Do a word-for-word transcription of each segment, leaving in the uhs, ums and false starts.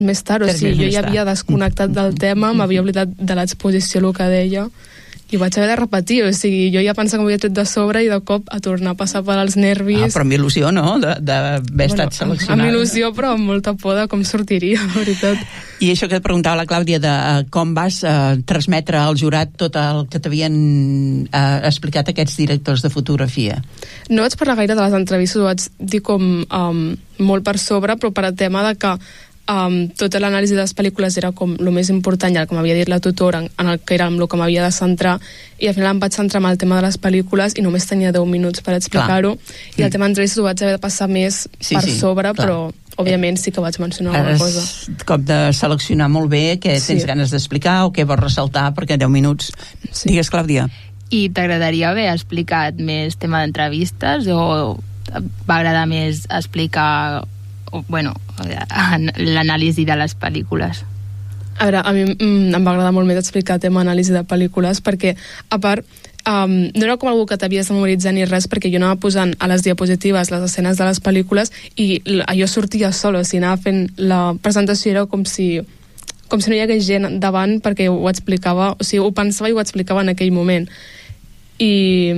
més tard, o sigui, jo ja havia desconnectat del tema, m'havia oblidat de l'exposició, el que deia, i ho vaig haver de repetir, o sigui, jo ja pensava que m'havia tret de sobre i de cop a tornar a passar per als nervis. Ah, però amb il·lusió, no?, d'haver bueno, estat seleccionada. Amb il·lusió, però amb molta por de com sortiria, la veritat. I això que et preguntava la Clàudia, de uh, com vas uh, transmetre al jurat tot el que t'havien uh, explicat aquests directors de fotografia? No vaig parlar gaire de les entrevistes, ho vaig dir com um, molt per sobre, però per al tema de que Um, tota l'anàlisi de les pel·lícules era com el més important, ja com havia dit la tutora, en el que era amb el que m'havia de centrar, i al final em vaig centrar en el tema de les pel·lícules i només tenia deu minuts per explicar-ho, i el tema d'entrevistes ho vaig haver de passar més sí, per sí, sobre, clar. Però òbviament sí que vaig mencionar alguna cosa. És cop de seleccionar molt bé què sí. tens ganes d'explicar o què vols ressaltar, perquè deu minuts. Sí. Digues, Clàudia. I t'agradaria haver explicat més tema d'entrevistes o va agradar més explicar bueno, l'anàlisi de les pel·lícules? A veure, a mi mm, em va agradar molt més explicar el tema anàlisi de pel·lícules, perquè a part um, no era com algú que t'havies de memoritzar ni res, perquè jo anava posant a les diapositives les escenes de les pel·lícules i jo sortia sola, o sigui, anava fent la presentació, era com si com si no hi hagués gent davant, perquè ho explicava, o sigui, ho pensava i ho explicava en aquell moment. I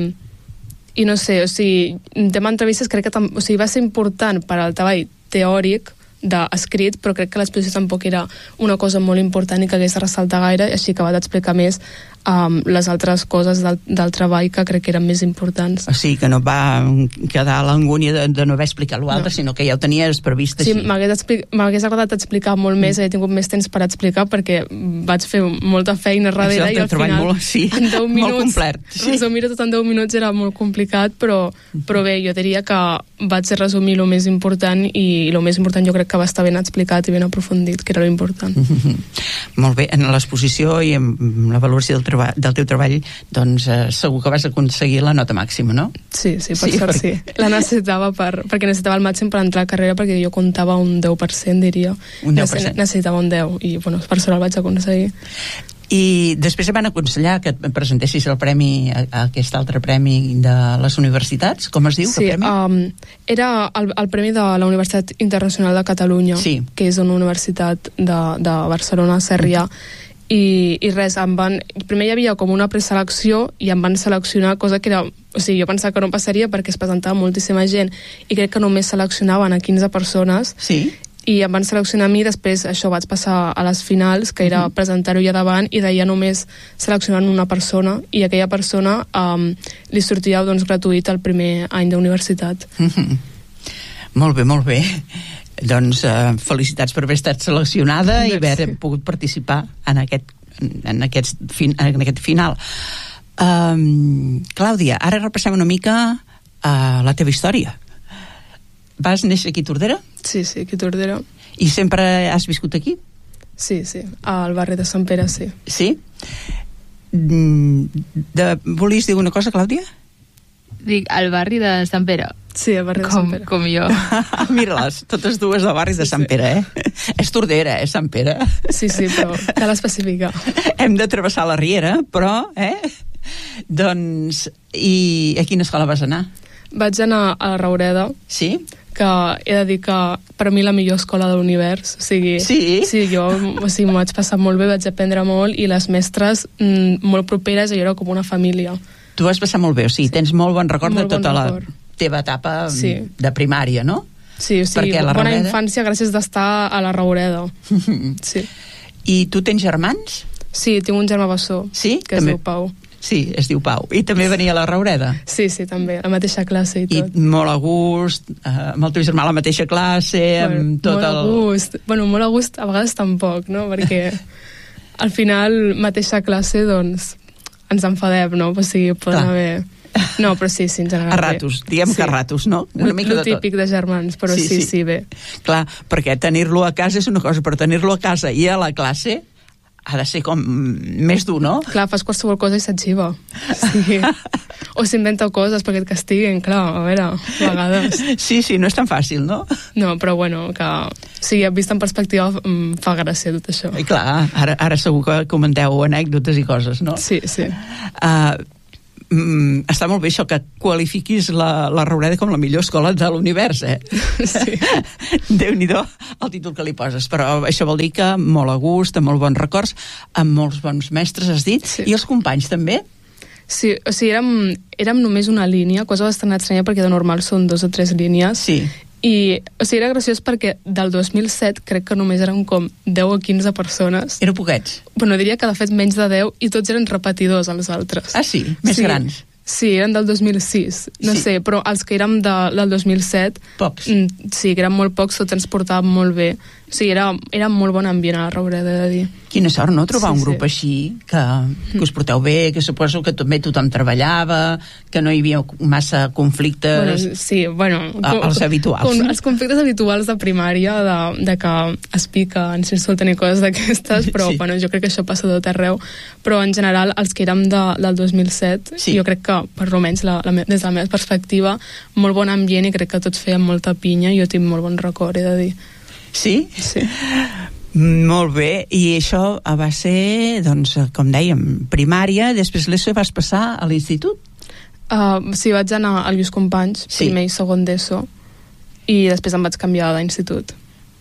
i no sé, o sigui, el tema d'entrevistes crec que tam, o sigui, va ser important per al treball teòric d'escrit, però crec que l'exposició tampoc era una cosa molt important i que hagués de ressaltar gaire, així que vaig explicar més um, les altres coses del, del treball que crec que eren més importants. O sigui, que no va quedar l'angúnia de, de no haver explicat l'altre, no. sinó que ja ho tenies previst així. Sí, m'hagués agradat explicar molt més, mm. he tingut més temps per explicar, perquè vaig fer molta feina darrere i al final molt, sí, en deu minuts, molt complet. Sí. Resumir tot en deu minuts era molt complicat, però, però bé, jo diria que vaig resumir el més important i el més important jo crec que va estar ben explicat i ben aprofundit, que era l'important. Mm-hmm. Molt bé, en l'exposició i en la valoració del, treball, del teu treball, doncs eh, segur que vas aconseguir la nota màxima, no? Sí, sí, per sí, sort perquè... sí. La necessitava per, perquè necessitava el màxim per entrar a carrera, perquè jo comptava un deu per cent, diria. Un deu per cent. Necessitava un deu, i bueno, per sort el vaig aconseguir. I després em van aconsellar que et presentessis el premi, a, a aquest altre premi de les universitats, com es diu? Sí, um, era el, el premi de la Universitat Internacional de Catalunya, sí. que és una universitat de, de Barcelona, Sarrià, i, i res, em van, primer hi havia com una preselecció i em van seleccionar, cosa que era, o sigui, jo pensava que no passaria perquè es presentava moltíssima gent i crec que només seleccionaven a quinze persones. Sí. I em van seleccionar a mi, després això vaig passar a les finals, que era uh-huh. presentar-ho ja davant, i d'allà només seleccionant una persona, i aquella persona um, li sortia doncs, gratuït el primer any d'universitat. Uh-huh. Molt bé, molt bé. Doncs uh, felicitats per haver estat seleccionada i haver pogut participar en aquest, en aquest, fin, en aquest final. Um, Clàudia, ara repassem una mica uh, la teva història. Vas néixer aquí a Tordera? Sí, sí, aquí a Tordera. I sempre has viscut aquí? Sí, sí, al barri de Sant Pere, sí. Sí? De, volies dir una cosa, Clàudia? Dic, al barri de Sant Pere. Sí, al barri de com, Sant Pere. Com jo. Mira-les, totes dues del barri de Sant Pere, eh? És Tordera, eh, Sant Pere? Sí, sí, però cal especificar. Hem de travessar la riera, però, eh? Doncs, i a quina escola vas anar? Vaig anar a la Raureda. Sí? Que he de dir que per mi la millor escola de l'univers, o sigui, sí? Sí, jo o sigui, m'ho vaig passar molt bé, vaig aprendre molt i les mestres mm, molt properes, i jo era com una família. Tu vas passar molt bé, o sigui, sí. Tens molt bon record molt de tota bon la record. Teva etapa sí. de primària, no? Sí, o sigui, bona Raureda... infància gràcies d'estar a la Raureda. Sí. I tu tens germans? Sí, tinc un germà bessó, sí? que També... es diu Pau. Sí, es diu Pau. I també venia a la Raureda? Sí, sí, també, a la mateixa classe i tot. I molt a gust, eh, amb el teu germà a la mateixa classe, bueno, amb tot molt el... Molt a gust. Bueno, molt a gust, a vegades tampoc, no? Perquè al final, mateixa classe, doncs, ens enfadem, no? O sigui, poden Clar. haver... No, però sí, sí, en general. A ratos, diguem sí. que a ratos, no? Una mica de tot. Típic de germans, però sí, sí, sí, sí bé. Clar, perquè tenir-lo a casa és una cosa, però tenir-lo a casa i a la classe ha de ser com més dur, no? Clar, fas qualsevol cosa i s'atxiva. Sí. O s'inventa coses perquè et castiguen, clar, a veure, a vegades. Sí, sí, no és tan fàcil, no? No, però bueno, que... O sigui, vist en perspectiva fa gràcia tot això. I clar, ara, ara segur que comenteu anècdotes i coses, no? Sí, sí. Uh, mm, està molt bé això que qualifiquis la, la Roureda com la millor escola de l'univers, eh? Sí. Déu-n'hi-do el títol que li poses, però això vol dir que molt a gust, amb molt bons records, amb molts bons mestres, has dit, sí. I els companys també? Sí, o sigui, érem, érem només una línia, cosa bastant estranya perquè de normal són dos o tres línies. Sí. I, o sigui, era graciós perquè del dos mil set crec que només eren com deu o quinze persones. Éreu poquets? Bueno, diria que de fet menys de deu i tots eren repetidors els altres. Ah, sí? Més sí. grans? Sí, eren del dos mil sis. No sí. sé, però els que érem de, del dos mil set... Pocs. Mm, sí, que eren molt pocs, tots ens portàvem molt bé. O sigui, era, era molt bon ambient a la Roureda, he de dir. Quina sort, no?, trobar sí, un grup sí. així, que, que us porteu bé, que suposo que també tothom treballava, que no hi havia massa conflictes... Bueno, sí, bueno... Com, els habituals. Com, els conflictes habituals de primària, de, de que es piquen, s'insulten i coses d'aquestes, però sí. bueno, jo crec que això passa tot arreu. Però en general, els que érem de, del dos mil set, sí. jo crec que, per almenys la, la, des de la meva perspectiva, molt bon ambient i crec que tots feien molta pinya i jo tinc molt bon record, he de dir. Sí? Sí. Molt bé, i això va ser, doncs, com dèiem, primària, després l'ESO vas passar a l'institut? Uh, sí, vaig anar al Lluís Companys, sí. primer i segon d'ESO, i després em vaig canviar d'institut.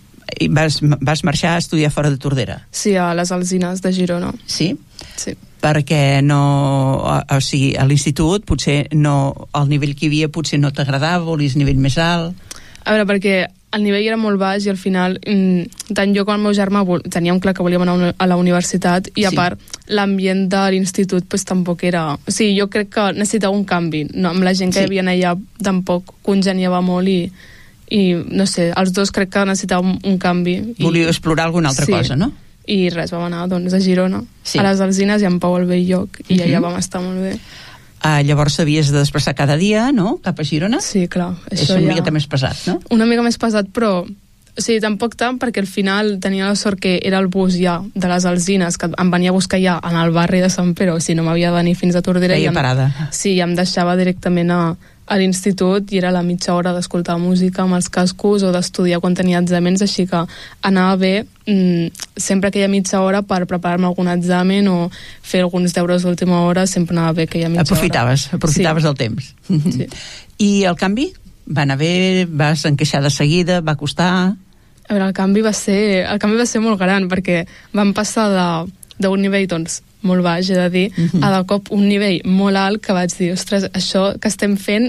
I vas, vas marxar a estudiar fora de Tordera? Sí, a les Alzines de Girona. Sí? Sí. Perquè no, o, o sigui, a l'institut potser no, el nivell que hi havia potser no t'agradava, volies nivell més alt? A veure, perquè el nivell era molt baix i al final mmm, tant jo com el meu germà teníem clar que volíem anar a la universitat i a sí. part l'ambient de l'institut pues, tampoc era... O sigui, jo crec que necessitava un canvi, no? Amb la gent que sí. hi havia allà tampoc congeniava molt i, i no sé, els dos crec que necessitàvem un, un canvi. Volíeu i... explorar alguna altra sí. cosa, no? I res, vam anar doncs, a Girona, sí. a les Alzines i en Pau al vell lloc i uh-huh. allà vam estar molt bé. Uh, llavors s'havies de desplaçar cada dia, no?, cap a Girona? Sí, clar. És una ja... miqueta més pesat, no? Una mica més pesat, però... O sigui, tampoc tant, perquè al final tenia la sort que era el bus ja de les Alzines, que em venia a buscar ja en el barri de Sant Pere, o sigui, no m'havia de venir fins a Tordera. Feia i em, parada. Sí, i em deixava directament a, a l'institut i era la mitja hora d'escoltar música amb els cascos o d'estudiar quan tenia exàmens, així que anava bé mmm, sempre que hi ha mitja hora per preparar-me algun examen o fer alguns deures d'última hora, sempre anava bé que hi ha mitja aprofitaves, hora. Aprofitaves sí. el temps. Sí. I el canvi? Va anar bé? Vas encaixar de seguida? Va costar? A veure, el canvi va ser, el canvi va ser molt gran perquè vam passar d'un nivell doncs, molt baix, he de dir, uh-huh. a de cop un nivell molt alt que vaig dir, ostres, això que estem fent,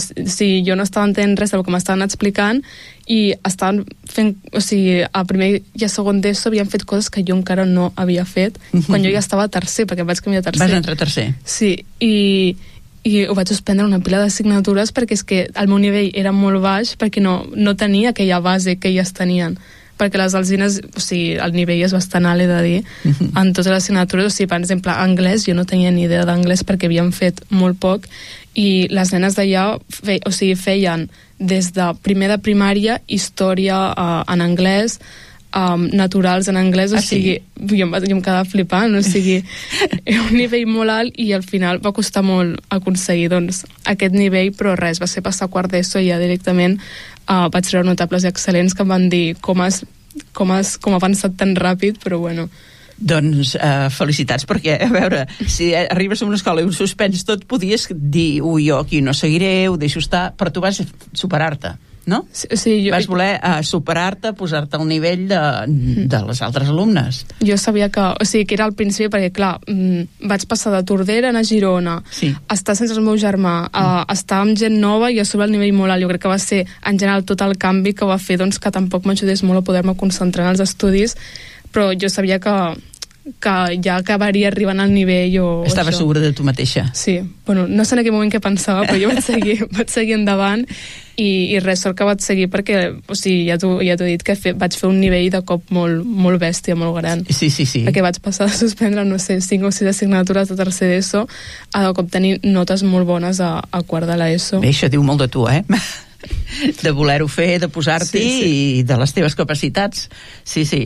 si jo no estava entenent res del que m'estaven explicant i estaven fent, o sigui, a primer i a segon d'ESO havien fet coses que jo encara no havia fet, uh-huh. quan jo ja estava a tercer, perquè vaig canviar a tercer. Vas entrar a tercer? Sí, i... i ho vaig suspendre una pila d'assignatures perquè és que el meu nivell era molt baix perquè no, no tenia aquella base que elles tenien, perquè les Alzines, o sigui, el nivell és bastant alt, he de dir, uh-huh. en totes les assignatures, o sigui, per exemple, anglès, jo no tenia ni idea d'anglès perquè havíem fet molt poc, i les nenes d'allà fe, o sigui, feien des de primer de primària història uh, en anglès, Um, naturals en anglès, o ah, sigui, sí? jo, em, jo em quedava flipant, o sigui, era un nivell molt alt i al final va costar molt aconseguir doncs, aquest nivell, però res, va ser passar quart d'ESO i ja directament uh, vaig treure notables i excel·lents que em van dir com has, com has com ha avançat tan ràpid, però bueno. Doncs uh, felicitats, perquè, a veure, si arribes a una escola i ho suspens tot, podies dir, ui, jo aquí no seguiré, ho deixo estar, però tu vas superar-te, no? Sí, sí, jo... Vas voler uh, superar-te, posar-te al nivell de, de les altres alumnes. Jo sabia que, o sigui, que era al principi, perquè, clar, mmm, vaig passar de Tordera a Girona, sí. estar sense el meu germà, a mm. estar amb gent nova i a sobre el nivell molt alt. Jo crec que va ser, en general, tot el canvi que va fer doncs, que tampoc m'ajudés molt a poder-me concentrar en els estudis, però jo sabia que que ja acabaria arribant al nivell o estava això. Segura de tu mateixa. Sí, bueno, no sé en aquell moment què pensava, però jo vaig seguir, vaig seguir endavant i, i res, sort que vaig seguir perquè, o sigui, ja t'ho ja t'ho he dit que fe, vaig fer un nivell de cop molt, molt bèstia, molt gran. Sí, sí, sí. Perquè vaig passar de suspendre, no sé, cinc o sis assignatures de tercer d'ESO a de cop tenir notes molt bones a, a quart de l'ESO. Bé, això diu molt de tu, eh? De voler-ho fer, de posar-t'hi sí, sí. i de les teves capacitats. Sí, sí.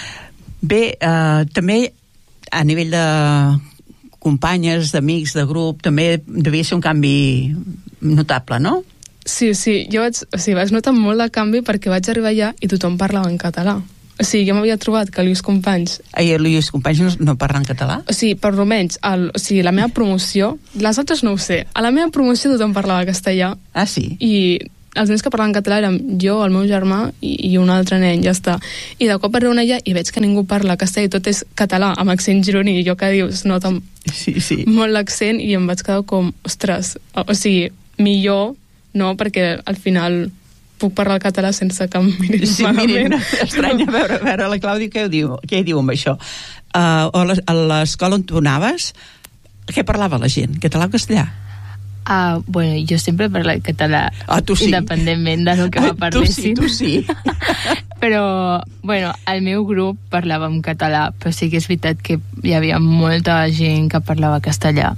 Bé, eh, també a nivell de companyes, d'amics, de grup, també devia ser un canvi notable, no? Sí, sí, jo vaig, o sigui, vaig notar molt de canvi perquè vaig arribar allà i tothom parlava en català. O sigui, jo m'havia trobat que Lluís Companys... I el Lluís Companys no, no parla en català? O sigui, per almenys, el, o sigui, la meva promoció, les altres no ho sé, a la meva promoció tothom parlava castellà. Ah, sí? I els nens que parlaven català érem jo, el meu germà i, i un altre nen, ja està. I de cop arribo allà i veig que ningú parla castellà i tot és català, amb accent gironí, i jo que dius, nota sí, sí. molt l'accent, i em vaig quedar com, ostres, o, o sigui, millor, no?, perquè al final puc parlar el català sense que em mirin sí, malament. Mirin, estranya veure, veure la Clàudia què ho diu, què hi diu amb això. Uh, o a l'escola on tu anaves, què parlava la gent? Català o castellà? Ah, bueno, jo sempre he parlat català, ah, tu sí. independentment del que me parlessin. Tu sí, tu sí. Però, bueno, el meu grup parlava en català, però sí que és veritat que hi havia molta gent que parlava castellà.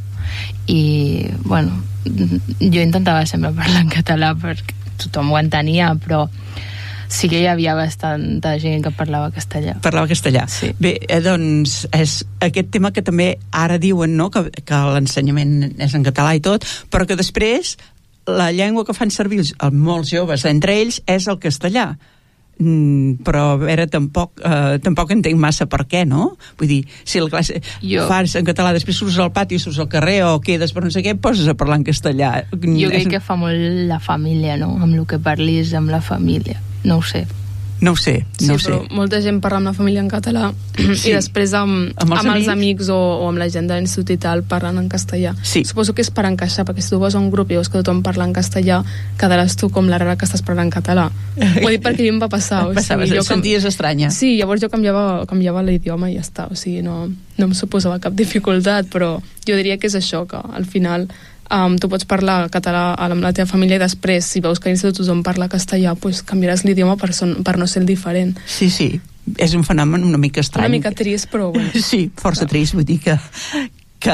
I, bueno, jo intentava sempre parlar en català perquè tothom ho entenia, però sí que hi havia bastanta gent que parlava castellà. Parlava castellà. Sí. Bé, eh, doncs, és aquest tema que també ara diuen, no?, que, que l'ensenyament és en català i tot, però que després la llengua que fan servir els, molts joves, entre ells, és el castellà. Mm, però a veure, tampoc, eh, tampoc entenc massa per què, no? Vull dir, si la classe jo... fas en català, després surts al pati, surts al carrer o quedes per no sé què, poses a parlar en castellà. Jo crec que fa molt la família, no? Amb el que parlis amb la família. No ho sé. No ho sé, no sí, ho sé. però molta gent parla amb la família en català sí. I després amb, amb, els, amb amics? els amics o, o amb la gent de l'institut i tal parlen en castellà. Sí. Suposo que és per encaixar, perquè si tu vas a un grup i veus que tothom parla en castellà, quedaràs tu com la rara que estàs parlant en català. Ho he dit perquè a mi em va passar. O Passaves, sigui, jo senties cam... estranya. Sí, llavors jo canviava, canviava l'idioma i ja està. O sigui, no, no em suposava cap dificultat, però jo diria que és això, que al final... Um, tu pots parlar català amb la teva família i després, si veus que a l'institut tothom parla castellà, pues canviaràs l'idioma per, son, per no ser el diferent. Sí, sí, és un fenomen una mica estrany. Una mica trist, però bueno. Sí, força no. trist, vull dir que, que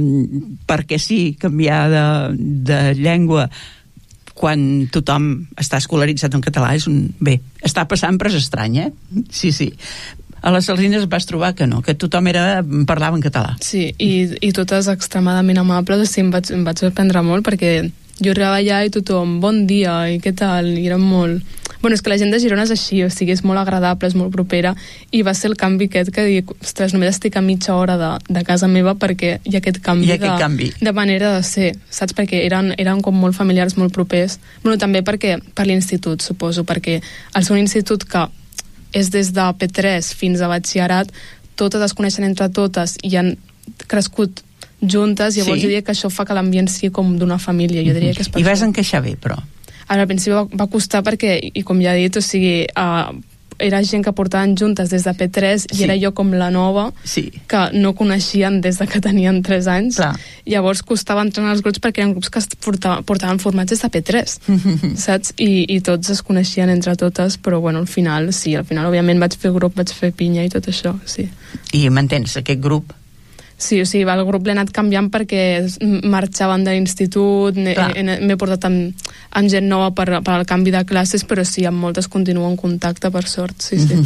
perquè sí, canviar de, de llengua quan tothom està escolaritzat en català és un... Bé, està passant, però és estrany, eh? Sí, sí. A les Salsines vas trobar que no, que tothom era, parlava en català. Sí, i, i totes extremadament amables, o sigui, em vaig, em vaig sorprendre molt perquè jo arribava allà i tothom, bon dia, i què tal, i era molt... Bueno, és que la gent de Girona és així, o sigui, és molt agradable, és molt propera, i va ser el canvi aquest que dic, ostres, només estic a mitja hora de, de casa meva perquè hi ha aquest canvi, hi ha aquest de, canvi. de manera de ser, saps? Perquè eren, eren com molt familiars, molt propers. Bueno, també perquè per l'institut, suposo, perquè al ser un institut que és des de P tres fins a batxillerat, totes es coneixen entre totes i han crescut juntes, llavors sí. Jo diria que això fa que l'ambient sigui com d'una família, jo diria que és per I vas això. encaixar bé, però? Ara, al principi va, va costar perquè, i com ja he dit, o sigui, uh, era gent que portaven juntes des de P tres i sí. Era jo com la nova, sí. Que no coneixien des de que tenien tres anys. Clar. Llavors costava entrar en els grups perquè eren grups que portaven, portaven formats des de P tres, saps? I, I tots es coneixien entre totes, però bueno, al final, sí, al final òbviament vaig fer grup, vaig fer pinya i tot això, sí. I mantens aquest grup? Sí, o sigui, el grup l'he anat canviant perquè marxaven de l'institut, m'he portat amb, amb gent nova per, per al canvi de classes, però sí, amb moltes continuo en contacte, per sort, sí, sí.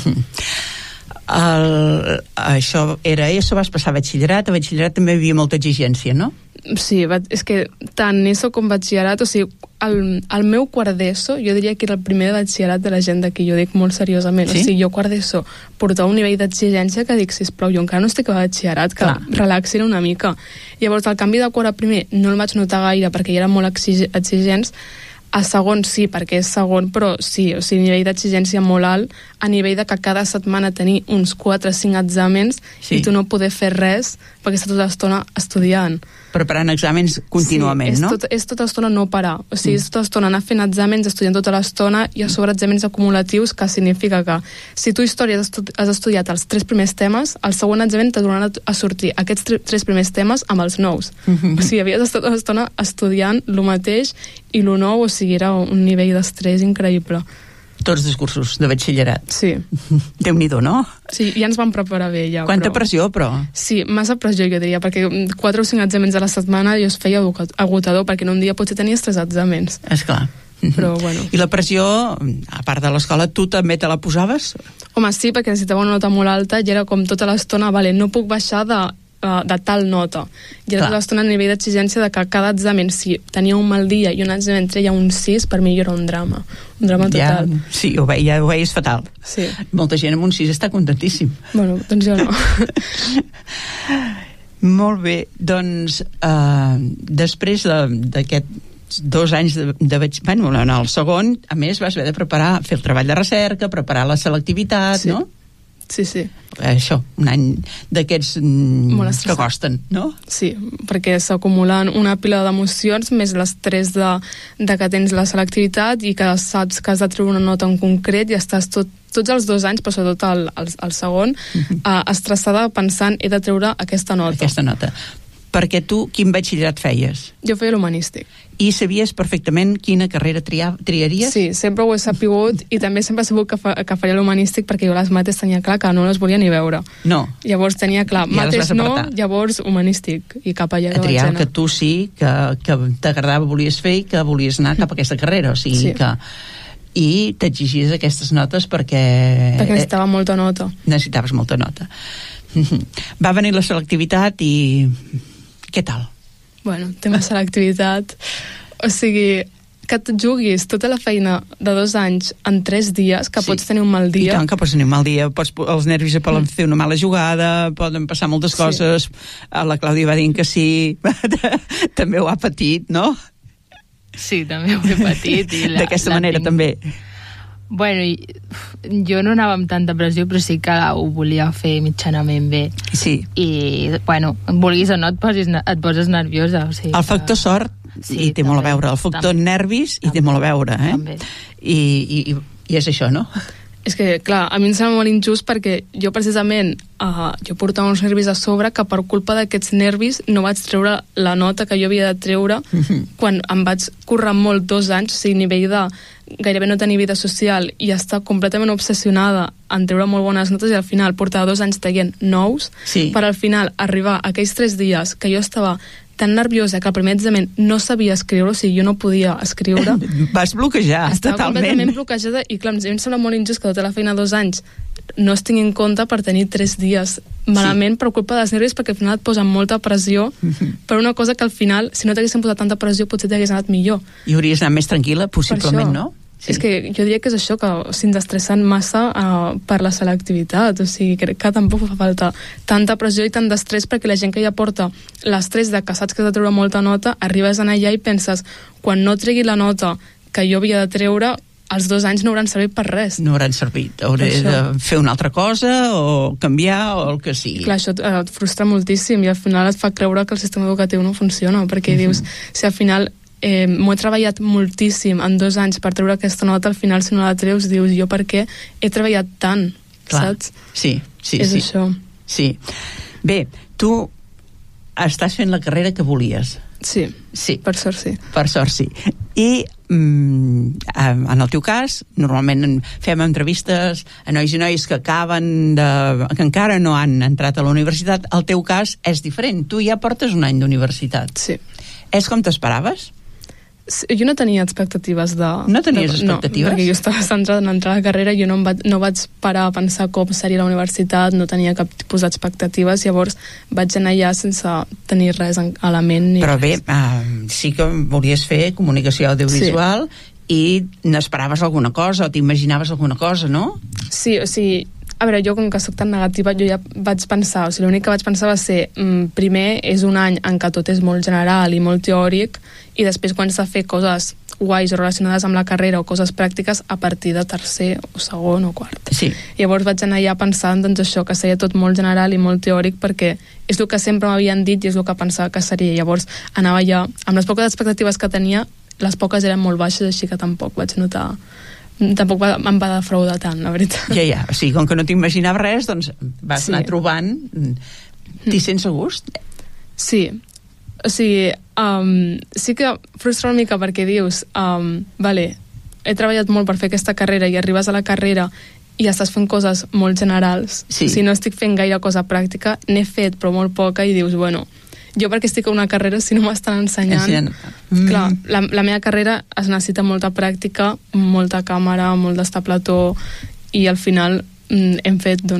El, això era ESO, vas passar a batxillerat, a batxillerat també hi havia molta exigència, no? Sí, és que tant ESO com batxillerat, o sigui, el, el meu quart d'ESO, jo diria que era el primer de batxillerat de la gent d'aquí, jo dic molt seriosament, sí? O sigui, jo quart d'ESO portava un nivell d'exigència que dic, sisplau, jo encara no estic a batxillerat, que Clar. relaxin una mica. Llavors, el canvi de quart a primer no el vaig notar gaire perquè ja eren molt exigents, a segon sí, perquè és segon, però sí, o sigui, nivell d'exigència molt alt, a nivell de que cada setmana tenir uns quatre o cinc exàmens sí. I tu no poder fer res perquè estàs tota l'estona estudiant. Preparant exàmens contínuament, sí, és no? Tot, és tota l'estona no parar. O sigui, mm. és tota l'estona anar fent exàmens, estudiant tota l'estona i a sobre exàmens acumulatius, que significa que si tu història has, estu has estudiat els tres primers temes, el següent examen t'ha donat a sortir aquests tre tres primers temes amb els nous. Mm -hmm. O sigui, havies estat tota l'estona estudiant el mateix i el nou, o sigui, era un nivell d'estrès increïble. Tots els cursos de batxillerat. Sí. Déu-n'hi-do, no? Sí, ja ens vam preparar bé, ja. Quanta però... pressió, però? Sí, massa pressió, jo diria, perquè quatre o cinc exàmens a la setmana jo es feia agotador, perquè en un dia potser tenies tres exàmens. Esclar. Però, bueno. I la pressió, a part de l'escola, tu també te la posaves? Home, sí, perquè necessitava una nota molt alta i era com tota l'estona, vale, no puc baixar de uh, de tal nota. I era Clar. tota l'estona a nivell d'exigència de que cada examen, si tenia un mal dia i un examen treia un sis, per mi era un drama. Un drama total. Ja, sí, ho veia, ho veies fatal. Sí. Molta gent amb un sis està contentíssim. Bueno, doncs jo no. Molt bé, doncs uh, després d'aquest dos anys de, de bueno, en el segon, a més vas haver de preparar, fer el treball de recerca, preparar la selectivitat, sí. no? Sí, sí. Això, un any d'aquests mm, que costen, no? Sí, perquè s'acumulen una pila d'emocions més l'estrès de, de que tens la selectivitat i que saps que has de treure una nota en concret i estàs tot, tots els dos anys, però sobretot el, el, el segon, uh-huh. uh, estressada pensant he de treure aquesta nota. Aquesta nota. Perquè tu, quin batxillerat feies? Jo feia l'humanístic. I sabies perfectament quina carrera tria, triaries? Sí, sempre ho he sapigut i també sempre he sabut que, fa, que faria l'humanístic perquè jo les mates tenia clar que no les volia ni veure. No. Llavors tenia clar, Ja mates no, llavors humanístic i cap allà que a triar vaig el que tu sí, que, que t'agradava, volies fer i que volies anar cap a aquesta carrera, o sigui sí. que... I t'exigies aquestes notes perquè... Perquè necessitava molta nota. Necessitaves molta nota. Va venir la selectivitat i... Què tal? Bueno, tema selectivitat... O sigui, que et juguis tota la feina de dos anys en tres dies, que sí. Pots tenir un mal dia... I tant, que pots tenir un mal dia. Pots, els nervis et poden mm. fer una mala jugada, poden passar moltes coses. Sí. La Clàudia va dir que sí. També ho ha patit, no? Sí, també ho he patit. D'aquesta manera, tinc... també. Bueno, jo no anava amb tanta pressió, però sí que ho volia fer mitjanament bé. Sí. I, bueno, vulguis o no, et, posis, et poses nerviosa. O sigui, el factor que... sort sí, i té també, molt a veure. El factor també, nervis també, i té molt a veure. Eh? També. I, i, I és això, no? És que, clar, a mi em sembla molt injust perquè jo precisament uh, jo portava uns nervis a sobre que per culpa d'aquests nervis no vaig treure la nota que jo havia de treure mm-hmm. quan em vaig currar molt dos anys, o sigui, a nivell de gairebé no tenir vida social i estar completament obsessionada en treure molt bones notes i al final portava dos anys traient nous sí. per al final arribar a aquells tres dies que jo estava tan nerviosa que el primer examen no sabia escriure, o sigui, jo no podia escriure. Vas bloquejar, estava totalment. Estava completament bloquejada i clar, a mi em sembla molt injust que tota la feina de dos anys no es tingui en compte per tenir tres dies malament sí. per culpa dels nervis, perquè al final et posen molta pressió mm-hmm. per una cosa que al final, si no t'haguessin posat tanta pressió, potser t'hagués anat millor. I hauries anat més tranquil·la, possiblement, no? Sí. És que jo diria que és això, que o sigui, ens estressen massa uh, per la selectivitat, o sigui, crec que tampoc fa falta tanta pressió i tant d'estrès, perquè la gent que ja porta l'estrès de que saps que has de treure molta nota, arribes allà i penses, quan no tregui la nota que jo havia de treure, els dos anys no hauran servit per res. No hauran servit, hauré de fer una altra cosa o canviar o el que sigui. Clar, això et, et frustra moltíssim i al final et fa creure que el sistema educatiu no funciona, perquè mm-hmm. dius, si al final Eh, m'ho he treballat moltíssim en dos anys per treure aquesta nota, al final si no la treus dius jo per què he treballat tant. Clar. Saps? Sí, sí, és sí. això. Sí. Bé, tu estàs fent la carrera que volies. Sí, sí. Per sort sí. Per sort sí. I mm, en el teu cas, normalment fem entrevistes a nois i nois que acaben de... que encara no han entrat a la universitat. El teu cas és diferent. Tu ja portes un any d'universitat. Sí. És com t'esperaves? Jo no tenia expectatives de... No tenies expectatives? No, perquè jo estava centrada en entrar a la carrera i jo no, em va, no vaig parar a pensar com seria la universitat, no tenia cap tipus d'expectatives, llavors vaig anar allà sense tenir res a la ment. Ni Però bé, res. uh, sí que volies fer comunicació audiovisual sí. i n'esperaves alguna cosa, o t'imaginaves alguna cosa, no? Sí, o sigui, a veure, jo com que soc tan negativa, jo ja vaig pensar, o sigui, l'únic que vaig pensar va ser, mm, primer és un any en què tot és molt general i molt teòric, i després quan s'ha de fer coses guais o relacionades amb la carrera o coses pràctiques a partir de tercer o segon o quart. Sí. Llavors vaig anar ja pensant doncs això, que seria tot molt general i molt teòric perquè és el que sempre m'havien dit i és el que pensava que seria. Llavors anava ja, amb les poques expectatives que tenia, les poques eren molt baixes, així que tampoc vaig notar... tampoc va, em va defraudar tant, la veritat. Ja, ja, o sigui, com que no t'imaginava res, doncs vas sí. anar trobant... T'hi sents a gust? Sí, o sigui, um, sí que frustra una mica perquè dius, um, vale, he treballat molt per fer aquesta carrera i arribes a la carrera i estàs fent coses molt generals. Sí. Si no estic fent gaire cosa pràctica, n'he fet però molt poca i dius, bueno, jo perquè estic a una carrera si no m'estan ensenyant... Mm. Clar, la, la meva carrera es necessita molta pràctica, molta càmera, molt d'estar a plató i al final mm, hem fet doncs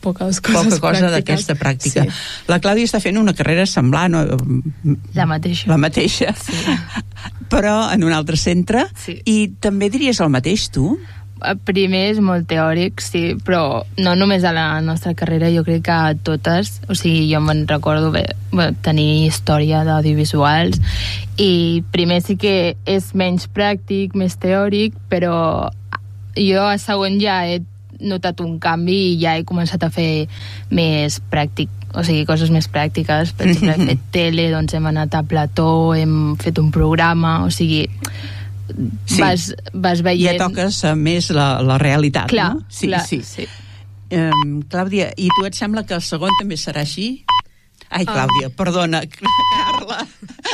poques coses Poca cosa pràctiques. d'aquesta pràctica. Sí. La Clàudia està fent una carrera semblant, La mateixa. la mateixa, Sí. però en un altre centre, Sí. i també diries el mateix, tu? Primer és molt teòric, sí, però no només a la nostra carrera, jo crec que a totes, o sigui, jo me'n recordo bé, bé, tenir història d'audiovisuals, i primer sí que és menys pràctic, més teòric, però jo a segon ja he notat un canvi i ja he començat a fer més pràctic, o sigui, coses més pràctiques. Per exemple, he fet tele, doncs hem anat a plató, hem fet un programa, o sigui, Sí. vas, vas veient... Ja toques uh, més la, la realitat, Clar, no? Sí, clar, sí. sí. Um, Clàudia, i tu et sembla que el segon també serà així? Ai, Clàudia, um. perdona, Carla.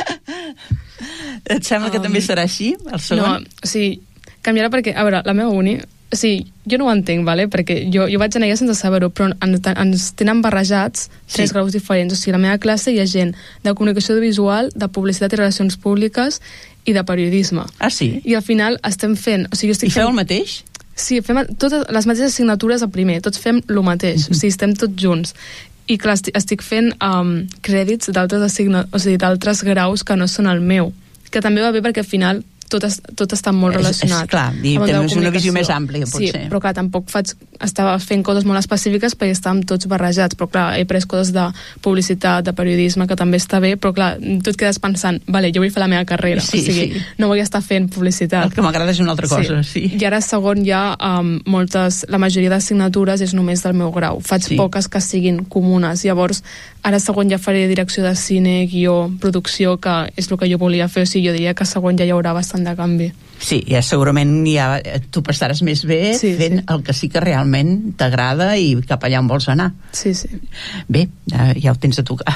Et sembla um. que també serà així, el segon? No, o sigui, canviarà perquè, a veure, la meva uni, o sigui, jo no ho entenc, vale? Perquè jo, jo vaig anar allà sense saber-ho, però ens, ens tenen barrejats tres Sí. graus diferents. O sigui, a la meva classe hi ha gent de comunicació audiovisual, de publicitat i relacions públiques i de periodisme. Ah, sí? I al final estem fent... O sigui, jo estic I feu fent, el mateix? Sí, fem totes les mateixes assignatures a primer, tots fem el mateix, Mhm. o sigui, estem tots junts. I clar, estic, estic fent um, crèdits d'altres assigna... o sigui, d'altres graus que no són el meu, que també va bé perquè al final tot, es, tot està molt És- relacionat. és clar, i amb el de la tens una visió comunicació. més àmplia, Sí, potser. però clar, tampoc faig, estava fent coses molt específiques perquè estàvem tots barrejats, però clar, he pres coses de publicitat, de periodisme, que també està bé, però clar, tu et quedes pensant, vale, jo vull fer la meva carrera, Sí, o sigui, sí. no vull estar fent publicitat. El que m'agrada és una altra cosa, sí. I ara segon ja um, moltes, la majoria d'assignatures és només del meu grau. Faig Sí. poques que siguin comunes. Llavors, ara segon ja faré direcció de cine, guió, producció, que és el que jo volia fer. O sigui, jo diria que segon ja hi haurà bastant de canvi. Sí, ja segurament ja tu passaràs més bé Sí, fent sí. el que sí que realment t'agrada i cap allà on vols anar. Sí, sí. Bé, ja, ja ho tens a tocar.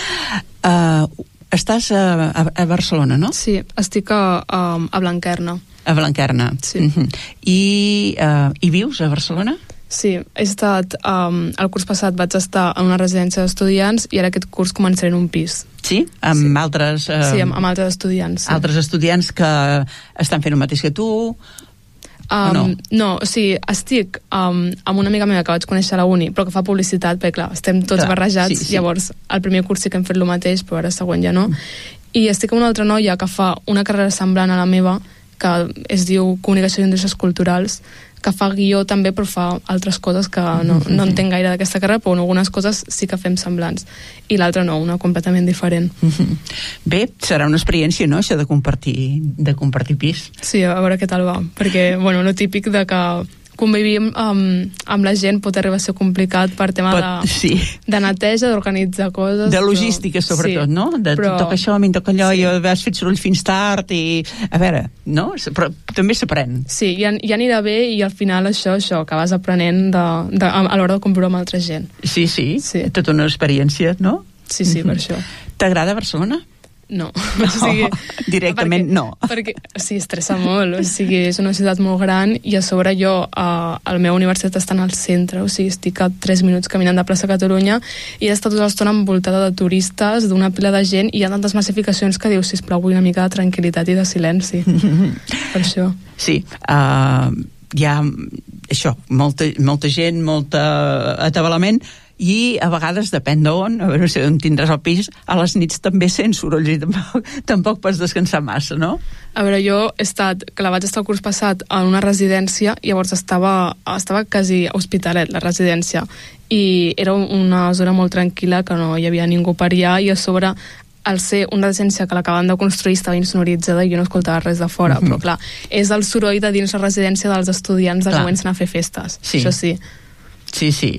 Uh, estàs a, a, a Barcelona, no? Sí, estic a, a, a Blanquerna. A Blanquerna. Sí. Uh-huh. I, uh, I vius a Barcelona? Sí, he estat... Um, el curs passat vaig estar en una residència d'estudiants i ara aquest curs començaré en un pis. Sí? Amb Sí. altres... Uh, Sí, amb, amb altres estudiants. Sí. altres estudiants que estan fent el mateix que tu? Um, no? no, o sigui, estic um, amb una amiga meva que vaig conèixer a la uni, però que fa publicitat, perquè clar, estem tots Clar, barrejats, sí, sí. llavors el primer curs sí que hem fet el mateix, però ara el següent ja no. I estic amb una altra noia que fa una carrera semblant a la meva, que es diu Comunicació i Indústries Culturals, que fa guió també, però fa altres coses que no, no entenc gaire d'aquesta carrera, però algunes coses sí que fem semblants. I l'altra no, una completament diferent. Bé, serà una experiència, no?, això de compartir, de compartir pis. Sí, a veure què tal va, perquè, bueno, lo típic de que convivir amb, amb, amb la gent pot arribar a ser complicat per tema Pot, de, sí. de neteja, d'organitzar coses. De logística, però, sobretot, sí, no? De però, toca això, a mi em toca allò, Sí. i has fet soroll fins tard, i... A veure, no? Però també s'aprèn. Sí, ja, ja anirà bé i al final això, això, que vas aprenent de, de, a, a l'hora de conviure amb altra gent. Sí, sí, Sí. tota una experiència, no? Sí, sí, per això. T'agrada Barcelona? No, o sigui, directament perquè, no. Perquè, sí, estressa molt, o sigui, és una ciutat molt gran i a sobre jo, a, a la meva universitat està al centre, o sigui, estic a tres minuts caminant de plaça Catalunya i he estat tota l'estona envoltada de turistes, d'una pila de gent i hi ha tantes massificacions que dius, sisplau, vull una mica de tranquil·litat i de silenci. Per això. Sí, uh, hi ha això, molta, molta gent, molta atabalament, i a vegades, depèn d'on, a veure si on tindràs el pis, a les nits també sents sorolls i tampoc, tampoc pots descansar massa, no? A veure, jo he estat, que la vaig estar el curs passat en una residència, i llavors estava, estava quasi a Hospitalet, la residència, i era una zona molt tranquil·la, que no hi havia ningú per allà, i a sobre, al ser una residència que l'acaben de construir estava insonoritzada i jo no escoltava res de fora, mm-hmm. però clar, és el soroll de dins la residència dels estudiants de que comencen a fer festes, sí. Això sí. Sí, sí.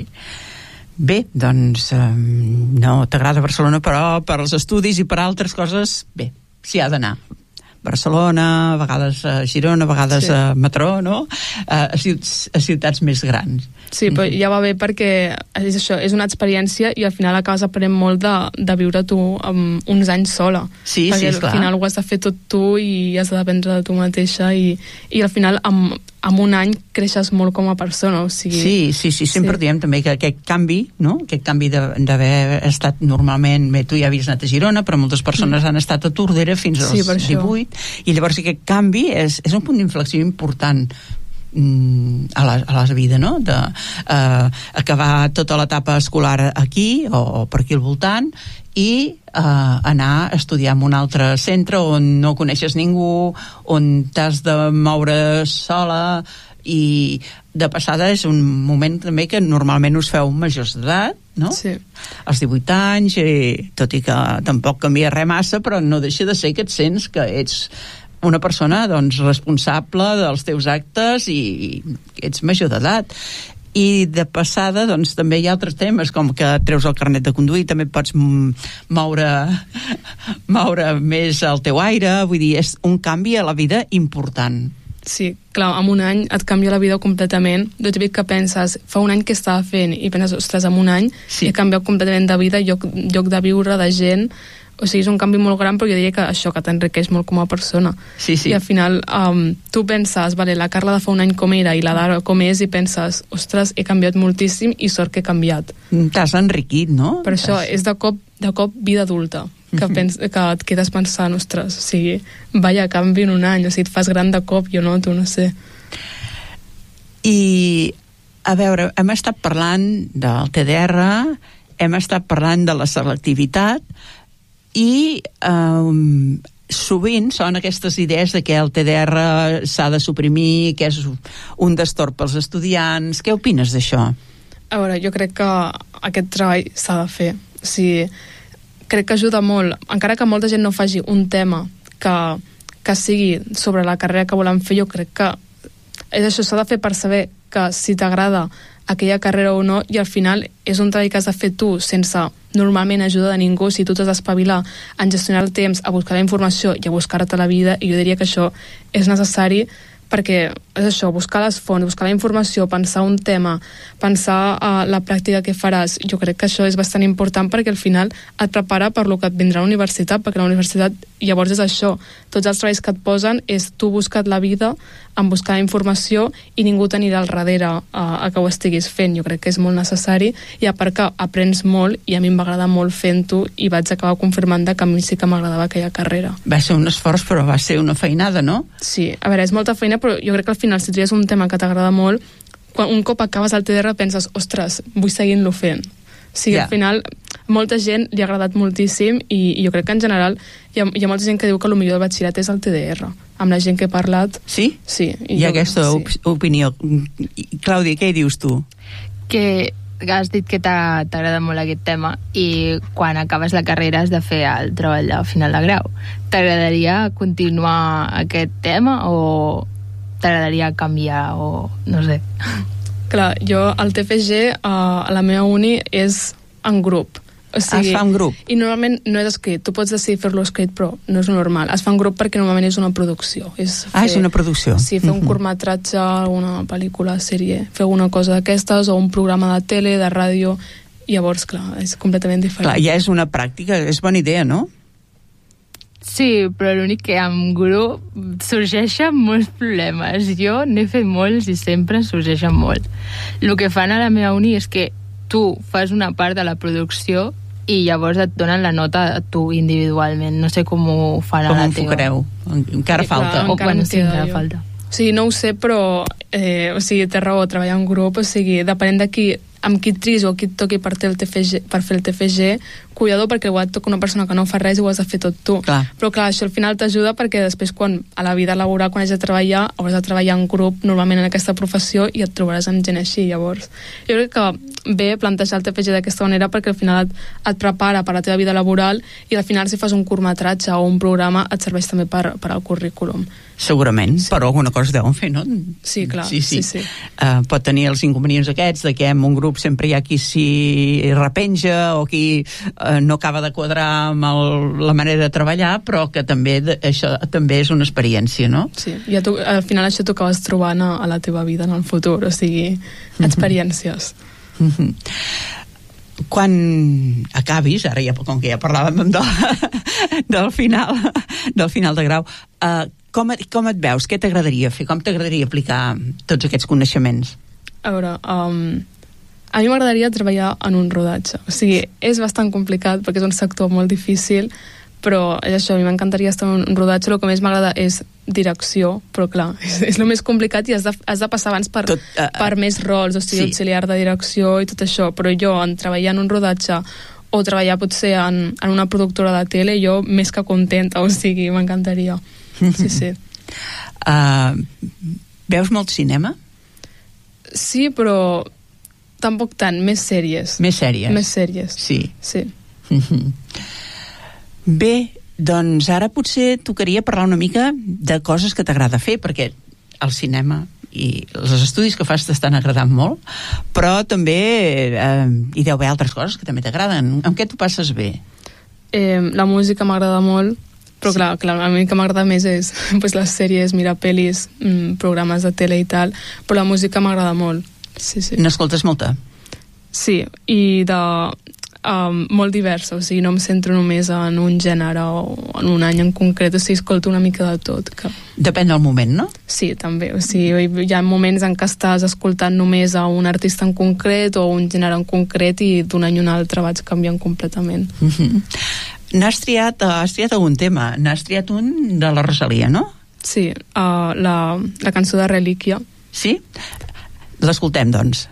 Bé, doncs um, no t'agrada Barcelona, però per als estudis i per altres coses, bé, s'hi ha d'anar. Barcelona, a vegades a Girona, a vegades sí. a Mataró, no? A, a, ciutats, a ciutats més grans. Sí, però ja va bé perquè és això, és una experiència i al final acabes aprenent molt de, de viure tu um, uns anys sola. Sí, perquè sí, esclar. al final ho has de fer tot tu i has de dependre de tu mateixa i, i al final amb, amb un any creixes molt com a persona, o sigui... Sí, sí, sí, sempre sí. diem també que aquest canvi, no?, aquest canvi d'haver estat normalment, bé, tu ja havies anat a Girona, però moltes persones mm. han estat a Tordera fins als sí, divuit, i llavors aquest canvi és, és un punt d'inflexió important a la, a la vida, no? De, uh, acabar tota l'etapa escolar aquí o, o per aquí al voltant i uh, anar a estudiar en un altre centre on no coneixes ningú, on t'has de moure sola, i de passada és un moment també que normalment us feu majors d'edat, no? Sí. Als divuit anys, i, tot i que tampoc canvia res massa, però no deixa de ser que et sents que ets una persona, doncs, responsable dels teus actes i, i ets major d'edat. I de passada, doncs, també hi ha altres temes, com que treus el carnet de conduir, també pots moure, moure més el teu aire, vull dir, és un canvi a la vida important. Sí, clar, en un any et canvia la vida completament. De típic que penses, fa un any que estava fent, i penses, ostres, en un any sí. he canviat completament de vida, lloc, lloc de viure, de gent. O sigui, és un canvi molt gran, però jo diria que això, que t'enriqueix molt com a persona. Sí, sí. I al final um, tu penses, vale, la Carla de fa un any com era i la d'ara com és, i penses, ostres, he canviat moltíssim i sort que he canviat. T'has enriquit, no? Per això és de cop, de cop vida adulta, que, pens, que et quedes pensant, ostres, o sigui, vaya canvi en un any, o sigui, et fas gran de cop, jo no, tu no sé. I, a veure, hem estat parlant del T D R, hem estat parlant de la selectivitat, i um, sovint són aquestes idees de que el T D R s'ha de suprimir, que és un destorb pels estudiants. Què opines d'això? A veure, jo crec que aquest treball s'ha de fer. O sigui, crec que ajuda molt, encara que molta gent no faci un tema que, que sigui sobre la carrera que volen fer, jo crec que és això, s'ha de fer per saber que si t'agrada aquella carrera o no, i al final és un treball que has de fer tu sense normalment ajuda de ningú. Si tu t'has d'espavilar en gestionar el temps, a buscar la informació i a buscar-te la vida, i jo diria que això és necessari, perquè és això, buscar les fonts, buscar la informació, pensar un tema, pensar uh, la pràctica que faràs. Jo crec que això és bastant important, perquè al final et prepara per lo que et vindrà a la universitat, perquè a la universitat llavors és això, tots els treballs que et posen és tu buscat la vida en buscar la informació i ningú t'anirà al darrere uh, a que ho estiguis fent. Jo crec que és molt necessari, i a part que aprens molt, i a mi em va agradar molt fent-ho, i vaig acabar confirmant que a mi sí que m'agradava aquella carrera. Va ser un esforç, però va ser una feinada, no? Sí, a veure, és molta feina, però jo crec que al final, si tries un tema que t'agrada molt, quan un cop acabes el T D R penses, ostres, vull seguir-lo fent. O sigui, yeah. Al final, molta gent li ha agradat moltíssim, i, i jo crec que en general hi ha, hi ha molta gent que diu que el millor del batxillerat és el T D R. Amb la gent que he parlat... Sí? Sí. I hi ha aquesta op sí. opinió. Clàudia, què hi dius tu? Que has dit que t'agrada molt aquest tema, i quan acabes la carrera has de fer el treball de final de grau. T'agradaria continuar aquest tema o t'agradaria canviar o no sé? Clar, jo al T F G a la meva uni és en grup. O sigui, es fa en grup? I normalment no és escrit, tu pots decidir fer-lo escrit, però no és normal. Es fa en grup perquè normalment és una producció. És fer, ah, és una producció. Sí, fer un mm-hmm. curtmetratge, una pel·lícula, sèrie, fer alguna cosa d'aquestes, o un programa de tele, de ràdio. Llavors, clar, és completament diferent. Clar, ja és una pràctica, és bona idea, no? Sí, però l'únic que amb grup sorgeixen molts problemes. Jo n'he fet molts i sempre sorgeixen molt. El que fan a la meva uni és que tu fas una part de la producció i llavors et donen la nota a tu individualment. No sé com ho fan com a la teva. Com ho fareu? Encara sí, falta. Clar, o encara quan sí, encara falta. O sigui, no ho sé, però eh, o sigui, té raó, treballar en grup, o sigui, depenent de qui, amb qui et tris o qui et toqui per, el T F G, per fer el T F G, cuidado, perquè igual et toca una persona que no fa res i ho has de fer tot tu. Clar. Però clar, això al final t'ajuda perquè després quan a la vida laboral, quan hagis de treballar, hauràs de treballar en grup normalment en aquesta professió i et trobaràs amb gent així. Llavors, jo crec que bé plantejar el T F G d'aquesta manera perquè al final et, et prepara per a la teva vida laboral i al final si fas un curtmetratge o un programa et serveix també per, per al currículum. Segurament, sí. Però alguna cosa deuen fer, no? Sí, clar. Sí, sí. sí, sí. Uh, pot tenir els inconvenients aquests de que en un grup sempre hi ha qui s'hi repenja o qui uh, no acaba de quadrar amb el, la manera de treballar, però que també de, això també és una experiència, no? Sí, i tu, al final això t'ho acabes trobant a, a la teva vida en el futur, o sigui, experiències. Mm-hmm. Quan acabis, ara ja, com que ja parlàvem del, del final del final de grau, uh, com, com et veus? Què t'agradaria fer? Com t'agradaria aplicar tots aquests coneixements? A veure, um, a mi m'agradaria treballar en un rodatge. O sigui, és bastant complicat perquè és un sector molt difícil, però és això, a mi m'encantaria estar en un rodatge. El que més m'agrada és direcció, però clar, és, és el més complicat i has de, has de passar abans per, tot, uh, per més rols, o sigui, sí. auxiliar de direcció i tot això, però jo en treballar en un rodatge o treballar potser en, en una productora de tele, jo més que contenta, o sigui, m'encantaria. Sí, sí. Uh, veus molt cinema? Sí, però tampoc tant, més sèries. Més sèries? Més sèries. Sí. Sí. Bé, doncs ara potser tocaria parlar una mica de coses que t'agrada fer, perquè el cinema i els estudis que fas t'estan agradant molt, però també eh, hi deu haver altres coses que també t'agraden. Amb què tu passes bé? Eh, la música m'agrada molt, però sí. clar, clar, a mi el que m'agrada més és pues, les sèries, mirar pel·lis, mm, programes de tele i tal, però la música m'agrada molt. Sí, sí. N'escoltes molta? Sí, i de... Um, molt diversa, o sigui, no em centro només en un gènere o en un any en concret, o sigui, escolto una mica de tot. Que... Depèn del moment, no? Sí, també, o sigui, hi ha moments en què estàs escoltant només a un artista en concret o un gènere en concret i d'un any a un altre vaig canviant completament. Mm-hmm. N'has triat, has triat algun tema, n'has triat un de la Rosalia, no? Sí, uh, la, la cançó de Relíquia. Sí? L'escoltem, doncs.